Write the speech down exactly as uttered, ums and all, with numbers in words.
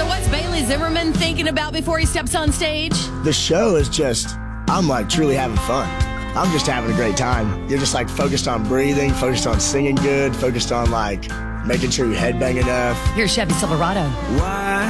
what's Bailey Zimmerman thinking about before he steps on stage? The show is just, I'm like truly having fun. I'm just having a great time. You're just like focused on breathing, focused on singing good, focused on like making sure you headbang enough. Here's Chevy Silverado. Why?